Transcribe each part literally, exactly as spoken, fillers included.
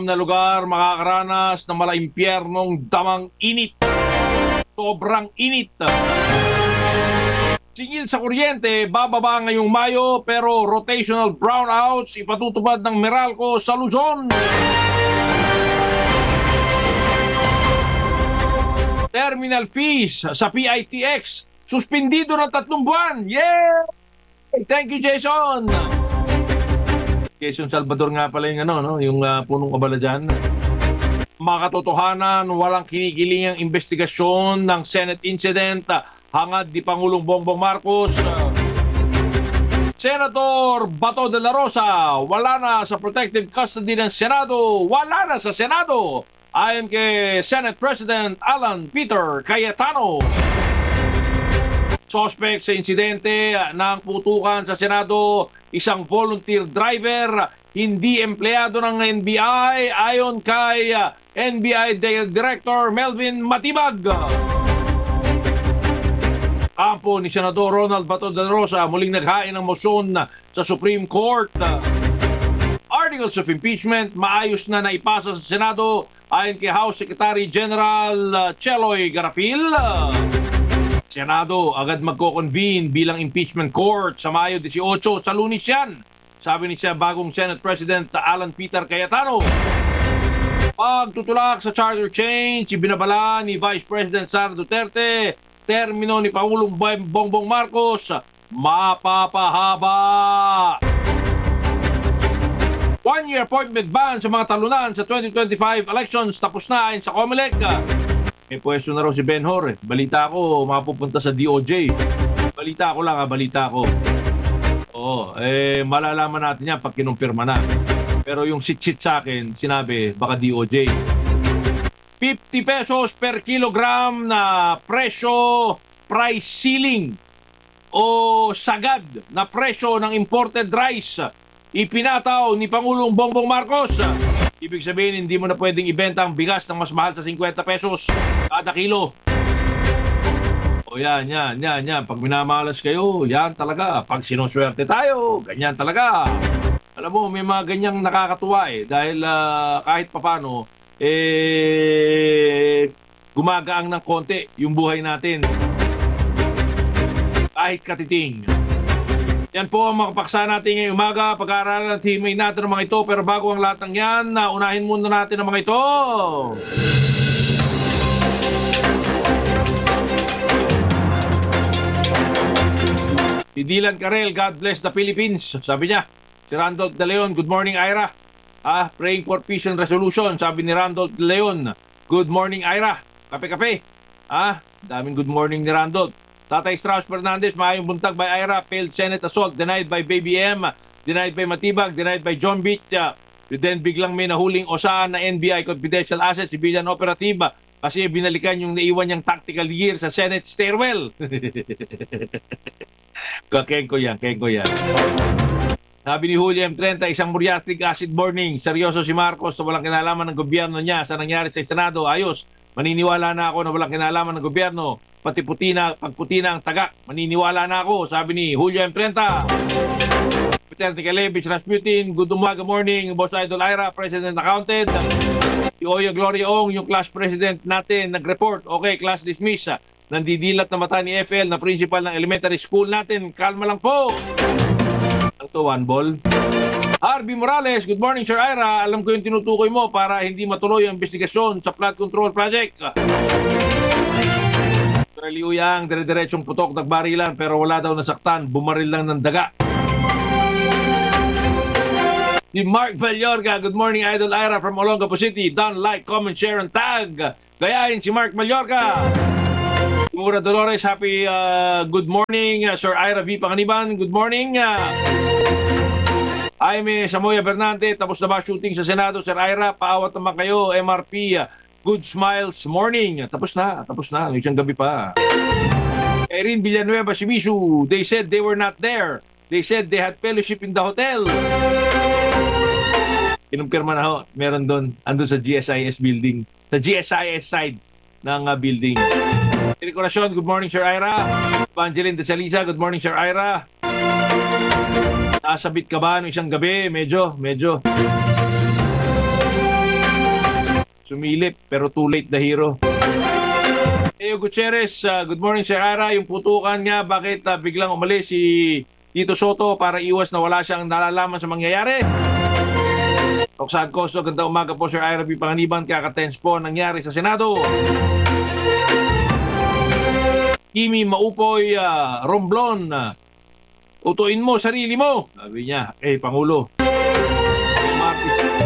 na lugar makakaranas ng malaimpyernong damang init. Sobrang init. Singil sa kuryente, bababa ngayong Mayo pero rotational brownouts ipatutupad ng Meralco sa Luzon. Terminal fees sa P I T X suspendido ng tatlong buwan. Yeah! Thank you, Jason! Jason Salvador nga pala yung, ano, no? yung uh, punong abala dyan. Makatotohanan, walang kinikilingang investigasyon ng Senate incident hangad ni Pangulong Bongbong Marcos. Senator Bato de la Rosa, wala na sa protective custody ng Senado. Wala na sa Senado. Ayon kay Senate President Alan Peter Cayetano. Suspect sa insidente ng putukan sa Senado, isang volunteer driver, hindi empleyado ng N B I ayon kay N B I Director Melvin Matibag. Kampo ni Senador Ronald Bato de la Rosa muling naghain ng motion sa Supreme Court. Articles of impeachment maayos na naipasa sa Senado ayon kay House Secretary General Cheloy Garafil. Senado agad magko-convene bilang impeachment court sa Mayo eighteen sa Lunes yan. Sabi ni siya bagong Senate President Alan Peter Cayetano. Pagtutulak sa charter change, ibinabala ni Vice President Sara Duterte, termino ni Pangulong Bongbong Marcos, mapapahaba. One-year appointment ban sa mga talunan sa twenty twenty-five elections tapos na ayon sa COMELEC. May pwesto na raw si Benhor eh. Balita ko, mapupunta sa D O J. Balita ko lang ha, balita ko. Oo, eh malalaman natin yan pag kinumpirma na. Pero yung sit-sit sa akin, sinabi, baka D O J. fifty pesos per kilogram na presyo, price ceiling o sagad na presyo ng imported rice ipinataw ni Pangulong Bongbong Marcos. Ibig sabihin, hindi mo na pwedeng ibenta ang bigas ng mas mahal sa fifty pesos kada kilo. O yan, yan, yan, yan. Pag minamalas kayo, yan talaga. Pag sinuswerte tayo, ganyan talaga. Alam mo, may mga ganyang nakakatuwa eh. Dahil uh, kahit papano, eh, gumagaang ng konti yung buhay natin. Kahit katiting. Yan po ang mga paksa natin ngayong umaga. Pag-aaralan at himay natin ang mga ito. Pero bago ang lahat ng yan, unahin muna natin ang mga ito. Si Dylan Carel, God bless the Philippines. Sabi niya. Si Randolph De Leon, good morning Ira. Ah, praying for peace and resolution. Sabi ni Randolph De Leon, good morning Ira. Kape-kape. Ah, daming good morning ni Randolph. Tatay Strauss Fernandez, maayong buntag by Ira, failed Senate assault, denied by Baby M, denied by Matibag, denied by John Beach. Uh, then biglang may nahuling osaan na N B I confidential asset, civilian operative, kasi binalikan yung naiwan niyang tactical gear sa Senate stairwell. Kengko yan, kengko yan. Sabi ni Julio M. Trenta, isang muriatic acid burning. Seryoso si Marcos na walang kinalaman ng gobyerno niya sa nangyari sa Senado. Ayos, maniniwala na ako na walang kinalaman ng gobyerno. Pati puti na, pagputi na ang tagak. Maniniwala na ako, sabi ni Julio M. Trenta. Peter Tikalevich, Rasputin, good umaga morning. Boss Idol Ira, President Accounted. Si Oya Gloria Ong, yung class president natin, nag-report. Okay, class dismiss. Nandidilat na mata ni F L na principal ng elementary school natin. Kalma lang po. Ang to, one ball. Harvey Morales, good morning Sir Ira. Alam ko yung tinutukoy mo para hindi matuloy ang investigasyon sa flood control project. Liuyang, dire-diretsong putok, nagbarilan pero wala daw nasaktan, bumaril lang ng daga. Si Mark Mallorca, good morning Idol Ira from Olongapo City. Don't like, comment, share, and tag. Gayahin si Mark Mallorca. Mura Dolores, happy uh, good morning. Uh, Sir Ira V. Panganiban, good morning. Uh, Jaime Samoya Bernante, tapos na ba shooting sa Senado? Sir Ira, paawat naman kayo, M R P. Uh, Good smiles morning. Tapos na, tapos na. Isang gabi pa. Erin Villanueva, Shimizu, they said they were not there. They said they had fellowship in the hotel. Kinumpirma na ho, meron doon. Andun sa G S I S building. Sa G S I S side ng uh, building. Decoration, good morning Sir Ira. Evangeline De Salisa, good morning Sir Ira. Nasabit ka ba no isang gabi? Medyo, medyo. Sumilip, pero too late the hero. Leo Gutierrez, uh, good morning Sir Ira. Yung putukan nga, bakit uh, biglang umalis si Tito Soto para iwas na wala siyang nalalaman sa mangyayari? Roxanne Costo, ganda umaga po Sir Ira B. Panganiban, kaka-tense po nangyari sa Senado. Kimi Maupoy, uh, Romblon, uh, utuin mo sarili mo. Sabi niya, eh Pangulo. Si Marty,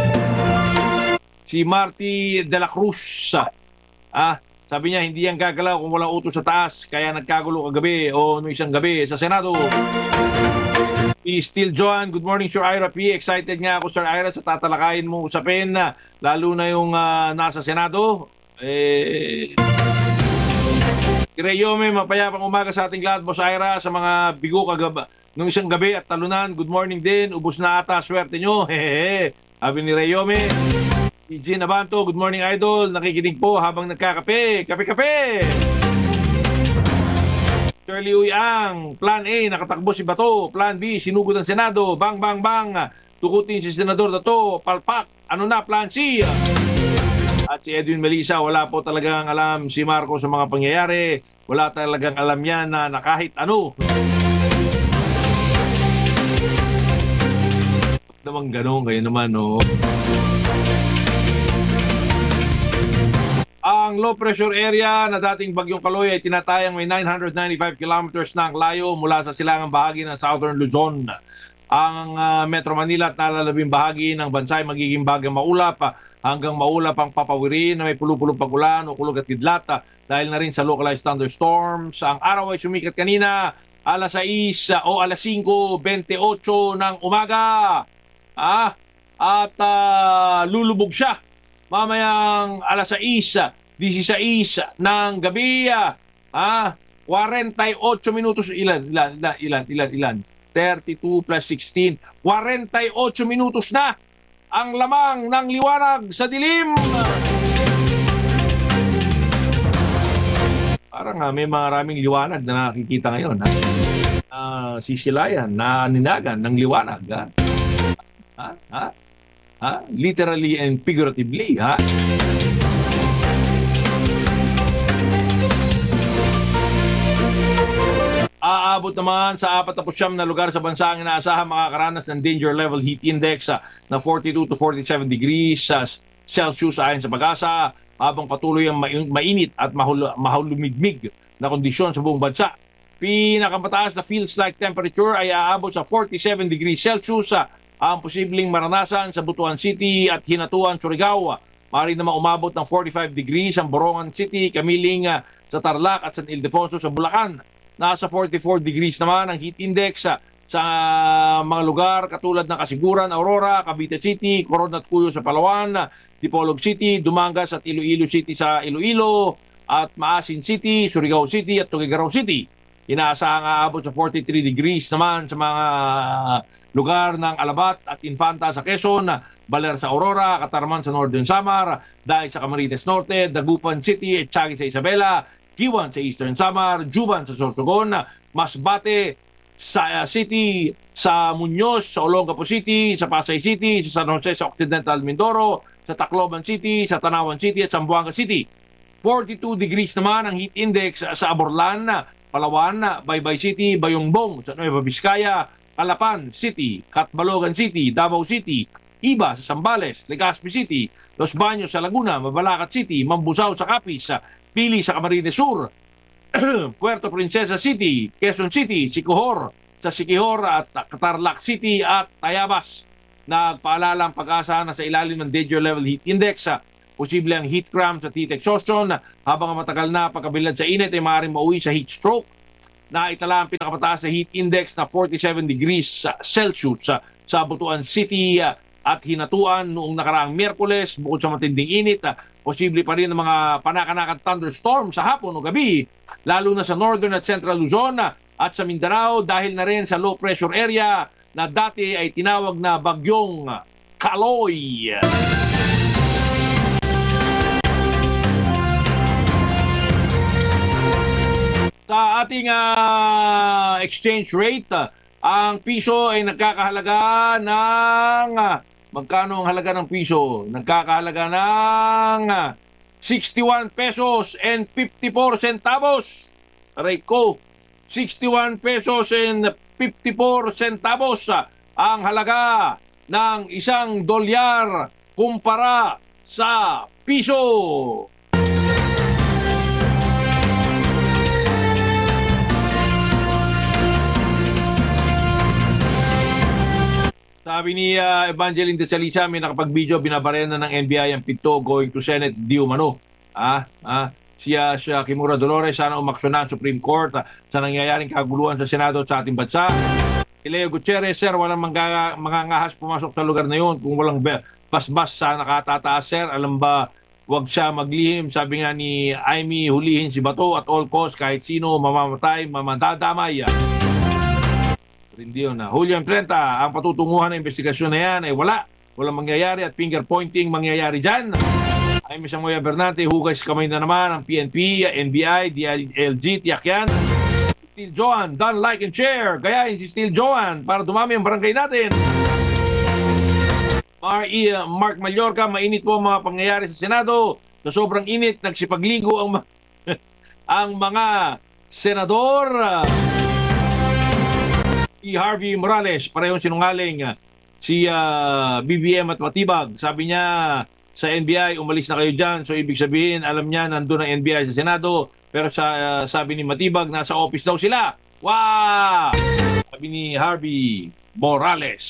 si Marty de la Cruz, uh, ah, sabi niya, hindi yan gagalaw kung walang utos sa taas. Kaya nagkagulo kagabi o no isang gabi sa Senado. P. Still Joan, good morning Sir Ira P. Excited nga ako Sir Ira sa tatalakayin mong usapin na lalo na yung uh, nasa Senado. Eh... Kireyome, mapayapang umaga sa ating lahat, Boss Ira, sa mga bigo kagaba nung isang gabi at talunan. Good morning din. Ubus na ata, swerte nyo. Hehehe. Sabi ni Reyome. Si Jean Abanto, good morning idol. Nakikinig po habang nagkakape. Kape-kape! Shirley Uyang, Plan A, nakatakbo si Bato. Plan B, sinugod ang Senado. Bang, bang, bang. Tukutin si Senador Dato. Palpak. Ano na, Plan C? At si Edwin Melisa, wala po talagang alam si Marcos sa mga pangyayari. Wala talagang alam yan na, na kahit ano. Naman ganun, kayo naman, no? Ang low pressure area na dating Bagyong Kaloy ay tinatayang may nine hundred ninety-five kilometers na ang layo mula sa silangang bahagi ng Southern Luzon. Ang uh, Metro Manila at nalalabing bahagi ng bansa ay magiging bagyang maulap uh, hanggang maulap ang papawirin na may pulo-pulong pagulan o kulog at kidlat uh, dahil na rin sa localized thunderstorms. Ang araw ay sumikat kanina alas sais uh, o alas singko twenty-eight ng umaga ah, at uh, lulubog siya mamayang alas sais sixteen ng gabi uh, ah, forty-eight minutos ilan ilan ilan ilan ilan, ilan? thirty-two plus sixteen, forty-eight minutos na ang lamang ng liwanag sa dilim. Parang uh, may maraming liwanag na nakikita ngayon. Ha? Uh, sisilayan, naninagan ng liwanag. Ha? Ha? Ha? Ha? Literally and figuratively. Ha? Aabot naman sa forty-nine na lugar sa bansa ang inaasahan makakaranas ng danger level heat index uh, na forty-two to forty-seven degrees uh, Celsius ayon sa Pag-asa habang patuloy ang mainit at mahul mahulumigmig na kondisyon sa buong bansa. Pinakamataas na feels like temperature ay aabot sa forty-seven degrees Celsius uh, ang posibleng maranasan sa Butuan City at Hinatuan, Surigao. Maaari naman umabot ng forty-five degrees ang Borongan City, Kamiling uh, sa Tarlac at San Ildefonso sa Bulacan. Nasa forty-four degrees naman ang heat index sa, sa mga lugar katulad ng Kasiguran, Aurora, Cavite City, Coron at Cuyo sa Palawan, Dipolog City, Dumangas at Iloilo City sa Iloilo, at Maasin City, Surigao City at Tuguegarao City. Inaasahang aabot sa forty-three degrees naman sa mga lugar ng Alabat at Infanta sa Quezon, Baler sa Aurora, Katarman sa Northern Samar, Daig sa Camarines Norte, Dagupan City at Tiague sa Isabela, Kiwan sa Eastern Samar, Juban sa Sorsogon, Masbate sa uh, City, sa Muñoz, sa Olongapo City, sa Pasay City, sa San Jose sa Occidental Mindoro, sa Tacloban City, sa Tanawan City at Zamboanga City. forty-two degrees naman ang heat index sa Aborlan, Palawan, Baybay City, Bayongbong sa Nueva Vizcaya, Calapan City, Catbalogan City, Davao City, Iba sa Zambales, Legazpi City, Los Baños sa Laguna, Mabalacat City, Mambusaw sa Capiz, Pili sa Camarines Sur, Puerto Princesa City, Quezon City, Siquijor sa Siquijor at Tarlac City at Tayabas. Nagpaalala ang Pag-asa na sa ilalim ng danger level heat index, posible ang heat cramp sa teeth exhaustion habang matagal na pagkabilad sa init ay maaaring mauwi sa heat stroke. Naitala ang pinakamataas na heat index na forty-seven degrees Celsius sa Butuan City at Hinatuan noong nakaraang Miyerkules. Bukod sa matinding init, posible pa rin ang mga panakanakan thunderstorm sa hapon o gabi, lalo na sa northern at central Luzon at sa Mindanao dahil na rin sa low pressure area na dati ay tinawag na Bagyong Kaloy. Sa ating uh, exchange rate, uh, ang piso ay nagkakahalaga ng uh, Magkano ang halaga ng piso? Nagkakahalaga ng ah, sixty-one pesos and fifty-four centavos. Aray ko, sixty-one pesos and fifty-four centavos ah, ang halaga ng isang dolyar kumpara sa piso. Sabi ni uh, Evangeline de Salisa, may nakapag-video, binabarena ng N B I ang pito going to Senate di umano. Ah, ah, siya, siya Kimura Dolores, sana umaksyonan Supreme Court ah, sa nangyayaring kaguluhan sa Senado at sa ating bansa. Leo Gutierrez, sir, walang mga, mga ngahas pumasok sa lugar na yun. Kung walang basbas sa nakatataas, sir, alam ba, wag siya maglihim. Sabi nga ni Amy, hulihin si Bato at all cost, kahit sino mamamatay, mamadadamay. Hindi yun na. Julio Imprenta, ang patutunguhan ng investigasyon na yan ay wala. Walang mangyayari at finger pointing mangyayari dyan. Ay Miss Moya Bernante, hugay sa kamay na naman ang P N P, N B I, D L G, tiyak yan. Steel Joan, done, like and share. Gayahin si Steel Joan para dumami ang barangay natin. Mar e, Mark Mallorca, mainit po ang mga pangyayari sa Senado. Sa sobrang init, nagsipagligo ang, ang mga senador. Si Harvey Morales, parehong sinungaling. Si uh, B B M at Matibag, sabi niya sa N B I, umalis na kayo dyan. So ibig sabihin, alam niya nandun ang N B I sa Senado. Pero sa uh, sabi ni Matibag, nasa office daw sila. Wow! Sabi ni Harvey Morales.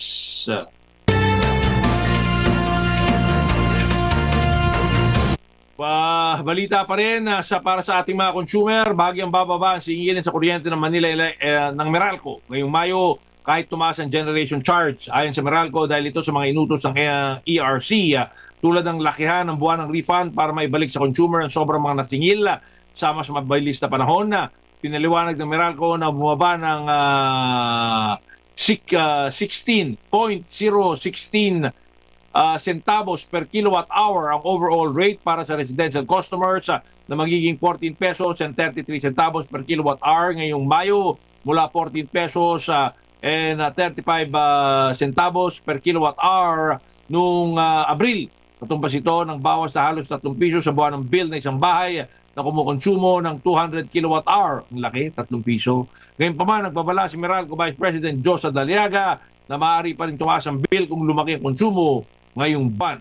Pa, balita pa rin uh, sa para sa ating mga consumer, bagyang bababa ang singilin sa kuryente ng Manila eh, ng Meralco. Ngayong Mayo, kahit tumaas ang generation charge, ayon sa Meralco dahil ito sa mga inutos ng uh, E R C, uh, tulad ng lakihan ng buwan ng refund para maibalik sa consumer ang sobrang mga nasingil uh, sa mas mabilis na panahon na uh, pinaliwanag ng Meralco na bumaba ng uh, sixteen point zero one six Uh, centavos per kilowatt hour ang overall rate para sa residential customers uh, na magiging fourteen pesos and thirty-three centavos per kilowatt hour ngayong Mayo mula fourteen pesos uh, and uh, thirty-five uh, centavos per kilowatt hour nung uh, Abril. Katumbas ito ng bawas sa halos tatlong piso sa buwan ng bill na isang bahay na kumukonsumo ng two hundred kilowatt hour. Ang laki, tatlong piso. Ngayon pa man, nagbabala si Meralco Vice President Josa Daliaga na maaari pa rin tumaas ang bill kung lumaki ang konsumo ngayong ban.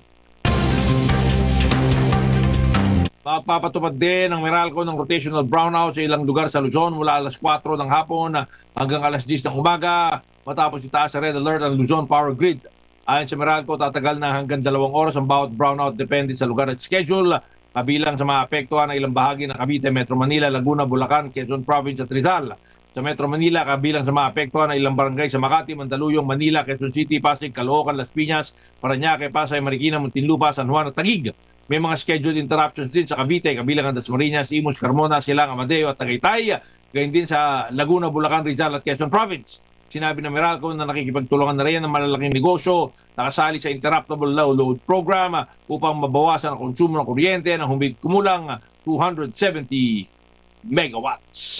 Papatupad din ng Meralco ng rotational brownout sa ilang lugar sa Luzon mula alas kwatro ng hapon hanggang alas diyes ng umaga matapos itaas sa red alert ang Luzon Power Grid. Ayon sa Meralco, tatagal na hanggang dalawang oras ang bawat brownout depende sa lugar at schedule, kabilang sa mga apektuhan ng ilang bahagi ng Cavite, Metro Manila, Laguna, Bulacan, Quezon Province at Rizal. Sa Metro Manila, kabilang sa mga apektuhan ng ilang barangay sa Makati, Mandaluyong, Manila, Quezon City, Pasig, Caloocan, Las Piñas, Parañaque, Pasay, Marikina, Muntinlupa, San Juan at Taguig. May mga scheduled interruptions din sa Cavite, kabilang ang Dasmariñas, Imus, Carmona, Silang, Amadeo at Tagaytay. Gayun din sa Laguna, Bulacan, Rizal at Quezon Province. Sinabi ng Meralco na nakikipagtulungan na rin ng malalaking negosyo nakasali sa Interruptible Low Load Program upang mabawasan ang konsumo ng kuryente ng humigit kumulang two hundred seventy megawatts.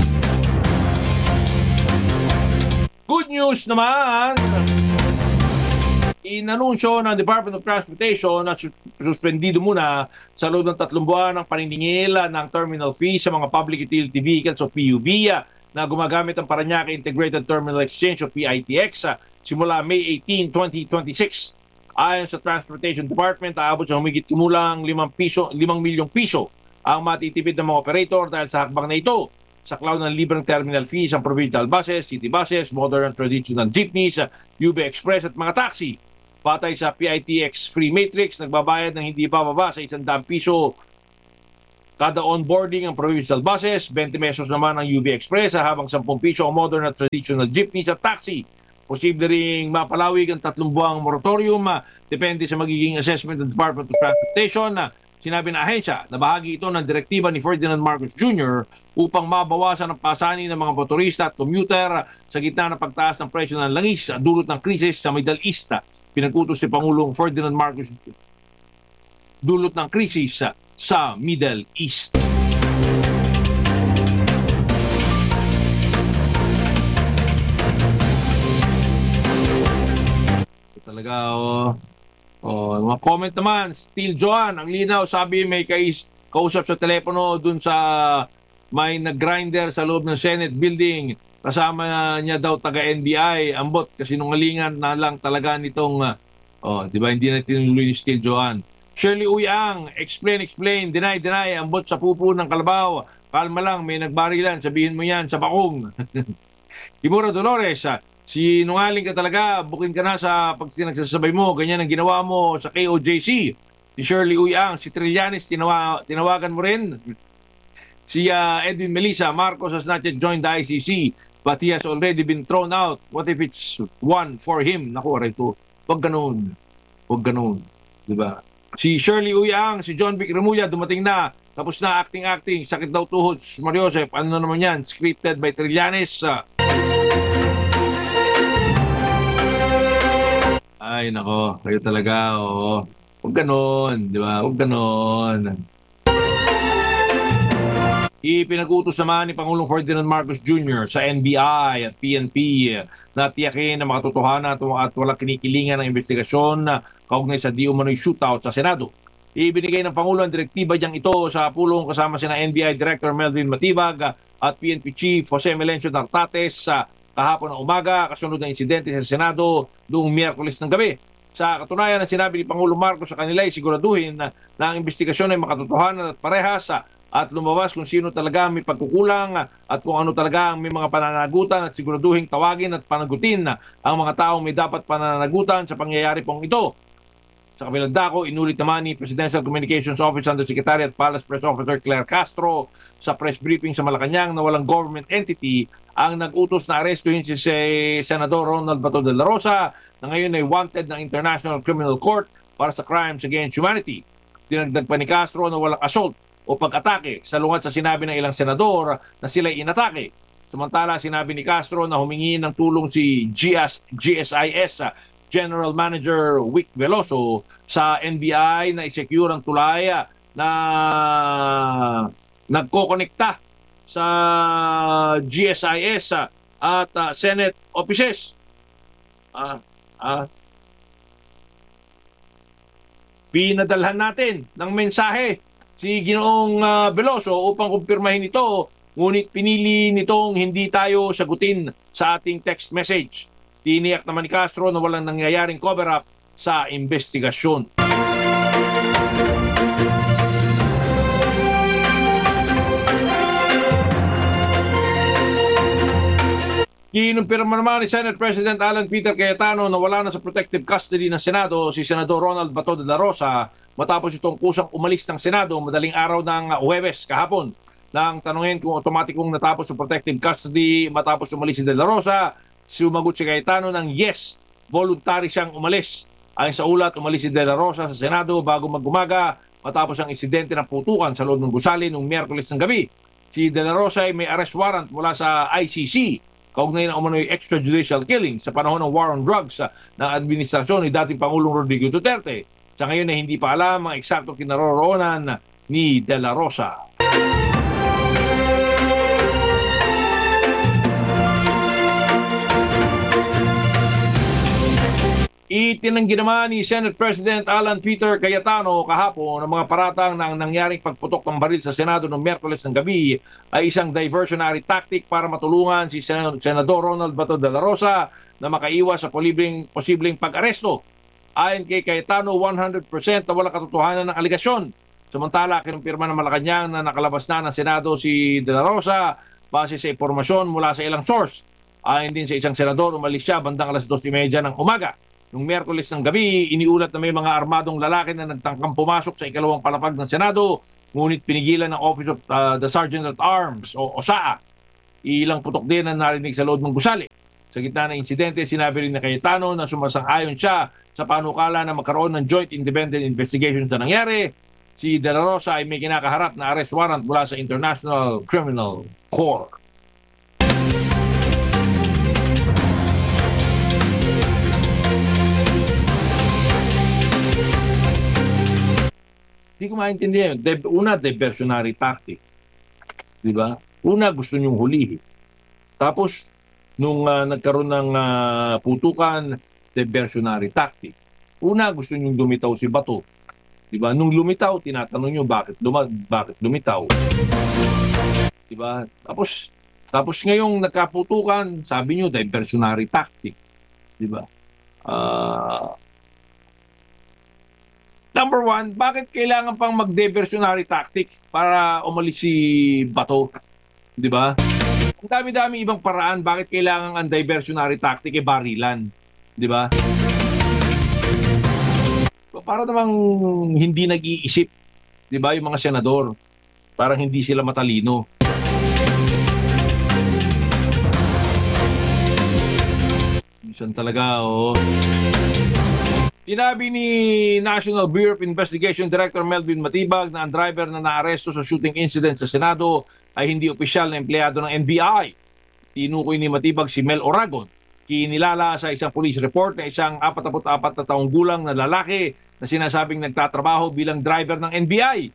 Good news naman, inanunsyo ng Department of Transportation na suspendido muna sa loob ng tatlong buwan ang paniningil ng terminal fee sa mga public utility vehicles o P U V na gumagamit ang Parañaque Integrated Terminal Exchange o P I T X simula May eighteenth, twenty twenty-six. Ayon sa Transportation Department, aabot sa humigit kumulang limang piso, limang milyong piso ang matitipid ng mga operator dahil sa hakbang na ito. Saklaw ng libreng terminal fees ang provincial buses, city buses, modern and traditional jeepneys, U B Express at mga taxi. Batay sa P I T X Free Matrix, nagbabayad ng hindi bababa sa isang daang piso kada onboarding ang provincial buses, twenty pesos naman ang U B Express, habang ten piso ang modern at traditional jeepneys at taxi. Posible ring mapalawig ang tatlong buwang moratorium, depende sa magiging assessment ng Department of Transportation. Sinabi na ahensya na bahagi ito ng direktiba ni Ferdinand Marcos Junior upang mabawasan ang pasanin ng mga motorista at commuter sa gitna ng pagtaas ng presyo ng langis at dulot ng krisis sa Middle East. Pinag-utos si Pangulong Ferdinand Marcos dulot ng krisis sa Middle East. Talaga, oh, mga comment naman, Steel Joan, ang linaw, sabi may kais, kausap sa telepono dun sa may nag-grinder sa loob ng Senate building. Kasama niya daw taga-N B I. Ambot, kasinungalingan na lang talaga nitong, uh, oh, di ba, hindi na tinuloy ni Steel Joan. Shirley Uyang, explain, explain, deny, deny, ambot sa pupo ng kalabaw. Kalma lang, may nagbarilan, sabihin mo yan sa bakong. Kimura Dolores, uh, sinungaling ka talaga, bukin ka na sa pag nagsasabay mo, ganyan ang ginawa mo sa K O J C. Si Shirley Uyang, si Trillanes, tinawa, tinawagan mo rin. Si uh, Edwin Melissa, Marcos has not yet joined the I C C, but he has already been thrown out. What if it's one for him? Naku, aray ko. Huwag ganun. Huwag ganun. Diba? Si Shirley Uyang, si John Vic Remulla, dumating na. Tapos na acting-acting. Sakit daw tuhod. Mario Joseph, ano naman yan? Scripted by Trillanes. Uh, Ay, nako. Kayo talaga, oo. Huwag ganon, di ba? Huwag ganon. Ipinag-utos naman ni Pangulong Ferdinand Marcos Junior sa N B I at P N P na tiyakin na makatotohanan at walang kinikilingan ng investigasyon kaugnay sa di umano'y shootout sa Senado. Ibinigay ng Pangulo ang direktiba niyang ito sa pulong kasama sina N B I Director Melvin Matibag at P N P Chief Jose Melencio Nartates sa kahapon ng umaga kasunod ng insidente sa Senado noong Miyerkules ng gabi. Sa katunayan na sinabi ni Pangulong Marcos sa kanila ay siguraduhin na, na ang investigasyon ay makatotohanan at parehas at lumabas kung sino talaga may pagkukulang at kung ano talaga ang may mga pananagutan at siguraduhin tawagin at panagutin ang mga taong may dapat pananagutan sa pangyayari pong ito. Sa kabilang dako, inulit naman ni Presidential Communications Office Undersecretary at Palace Press Officer Claire Castro sa press briefing sa Malacanang na walang government entity ang nag-utos na arestuhin si Senador Ronald Bato de la Rosa na ngayon ay wanted ng International Criminal Court para sa crimes against humanity. Dinagdag pa ni Castro na walang assault o pag-atake sa lungat sa sinabi ng ilang senador na sila'y inatake. Samantala, sinabi ni Castro na humingi ng tulong si G S I S General Manager Vic Veloso sa N B I na i-secure ang tulay na nagkokonekta sa G S I S at uh, Senate offices. Uh, uh, pinadalhan natin ng mensahe si Ginoong uh, Veloso upang kumpirmahin ito, ngunit pinili nitong hindi tayo sagutin sa ating text message. Tiniyak naman ni Castro na walang nangyayaring cover-up sa investigasyon. Kinumpirma naman ni Senate President Alan Peter Cayetano na wala na sa protective custody ng Senado si Senador Ronald Bato de la Rosa matapos itong kusang umalis ng Senado madaling araw ng Huwebes kahapon. Nang tanungin kung otomatikong natapos sa protective custody matapos umalis si de la Rosa, sumagot si Cayetano ng yes, voluntary siyang umalis. Ayon sa ulat, umalis si De La Rosa sa Senado bago mag-umaga matapos ang insidente ng putukan sa loob ng gusali noong Miyerkules ng gabi. Si De La Rosa ay may arrest warrant mula sa I C C kaugnay ng umano'y extrajudicial killing sa panahon ng war on drugs ng administrasyon ni dating Pangulong Rodrigo Duterte. Sa ngayon ay hindi pa alam ang eksaktong kinaroroonan ni De La Rosa. Itinanggi naman ni Senate President Alan Peter Cayetano kahapon ang mga paratang na ang nangyaring pagputok ng baril sa Senado noong Miyerkules ng gabi ay isang diversionary tactic para matulungan si Sen- Senador Ronald Bato de la Rosa na makaiwas sa posibleng, posibleng pag-aresto. Ayon kay Cayetano, one hundred percent na walang katotohanan ng aligasyon. Samantala, kinumpirma ng Malacanang na nakalabas na ng Senado si de la Rosa base sa impormasyon mula sa ilang source. Ayon din sa isang senador, umalis siya bandang alas dos trenta ng umaga. Noong Miyerkules ng gabi, iniulat na may mga armadong lalaki na nagtangkang pumasok sa ikalawang palapag ng Senado, ngunit pinigilan ng Office of uh, the Sergeant at Arms o O S A A. Ilang putok din ang narinig sa loob ng gusali. Sa gitna ng insidente, sinabi rin na Cayetano na sumasang-ayon siya sa panukala na magkaroon ng joint independent investigation sa nangyari. Si De La Rosa ay may kinakaharap na arrest warrant mula sa International Criminal Court. Hindi ko maintindihan. De- una, diversionary tactic. Di ba? Una, gusto niyong hulihin. Tapos, nung uh, nagkaroon ng uh, putukan, diversionary tactic. Una, gusto niyong lumitaw si Bato. Diba? Nung lumitaw, tinatanong niyo bakit, luma, bakit lumitaw. Diba? Tapos, tapos ngayong nagkaputukan, sabi niyo, diversionary tactic. Diba? Ah... Number one, bakit kailangan pang mag-diversionary tactic para umalis si Bato? Di ba? Ang dami-dami ibang paraan bakit kailangan ang diversionary tactic e barilan. Di ba? Para namang hindi nag-iisip, di ba, yung mga senador. Parang hindi sila matalino. Minsan talaga, oh. Sinabi ni National Bureau of Investigation Director Melvin Matibag na ang driver na naaresto sa shooting incident sa Senado ay hindi opisyal na empleyado ng N B I. Tinukoy ni Matibag si Mel Oragon, kinilala sa isang police report na isang apat-apat na taong gulang na lalaki na sinasabing nagtatrabaho bilang driver ng N B I.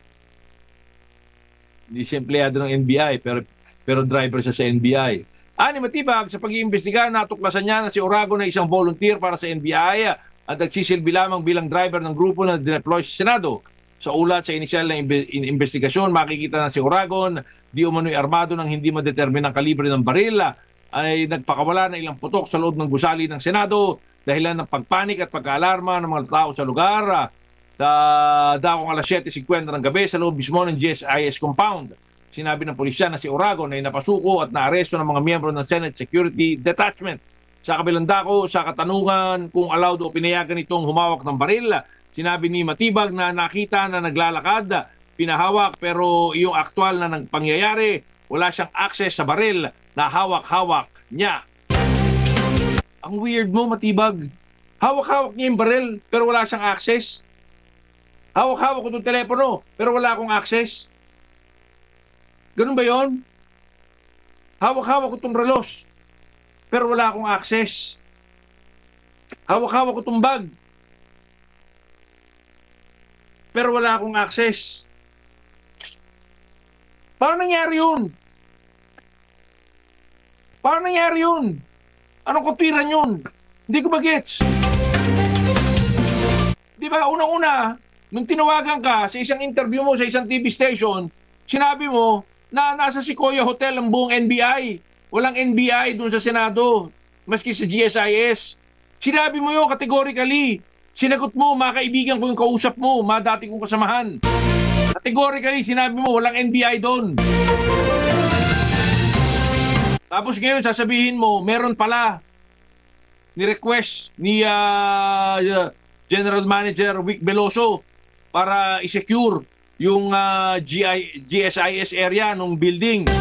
Hindi siya empleyado ng N B I pero, pero driver siya sa N B I. Ani Matibag, sa pag-iimbestiga, natuklasan niya na si Oragon na isang volunteer para sa N B I at nagsisilbi lamang bilang driver ng grupo na dineploy sa Senado. Sa ulat sa inisyal na investigasyon, makikita na si Oragon, di umano'y armado ng hindi madeterminang kalibre ng baril, ay nagpakawala ng ilang putok sa loob ng gusali ng Senado dahilan ng pagpanik at pagkaalarma ng mga tao sa lugar. Da, dakong alas siyete singkwenta ng gabi sa loob mismo ng G S I S compound. Sinabi ng pulisya na si Oragon ay napasuko at naaresto ng mga miyembro ng Senate Security Detachment. Sa kabilang dako, sa katanungan kung allowed o pinayagan itong humawak ng baril, sinabi ni Matibag na nakita na naglalakad, pinahawak, pero yung aktual na nagpangyayari, wala siyang access sa baril na hawak-hawak niya. Ang weird mo, Matibag. Hawak-hawak niya yung baril, pero wala siyang access. Hawak-hawak ko itong telepono, pero wala akong access. Ganun ba yon? Hawak-hawak ko itong relos, pero wala akong access. Hawak-hawak ko itong bag, pero wala akong access. Paano nangyari yun? Paano nangyari yun? Anong kutiran yun? Hindi ko bagets. Di ba, unang-una, nung tinawagan ka sa isang interview mo sa isang T V station, sinabi mo na nasa Sequoia Hotel ang buong N B I. Walang N B I doon sa Senado, maski sa G S I S. Sinabi mo yun categorically. Sinagot mo, mga kaibigan ko yung kausap mo, mga dati kong kasamahan. Categorically, sinabi mo, walang N B I doon. Tapos ngayon, sasabihin mo, meron pala ni-request ni uh, General Manager Vic Veloso para i-secure yung uh, G S I S area ng building.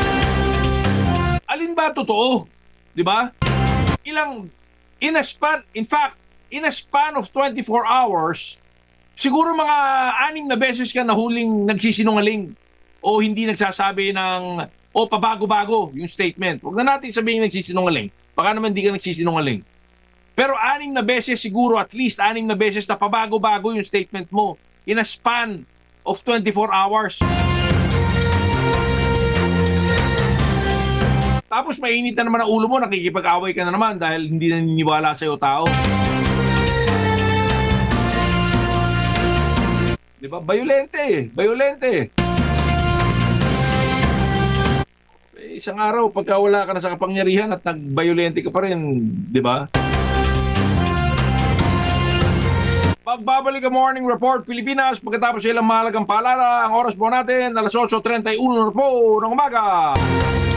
Alin ba totoo? Di ba? Ilang, in a span, in fact, in a span of twenty-four hours, siguro mga anim na beses ka nahuling nagsisinungaling o hindi nagsasabi ng, o pabago-bago yung statement. Huwag na natin sabihin nagsisinungaling. Baka naman hindi ka nagsisinungaling. Pero anim na beses siguro, at least anim na beses na pabago-bago yung statement mo in a span of twenty-four hours. Tapos mainit na naman ang ulo mo, nakikipag-away ka na naman dahil hindi naniniwala sa'yo tao. Di ba? Bayolente. Bayolente. Eh, isang araw, pagka wala ka na sa kapangyarihan at nagbayolente ka pa rin, di ba? Pagbabalik ang Morning Report Pilipinas pagkatapos ilang mahalagang paalala. Ang oras po natin, alas eight thirty-one na po ng umaga.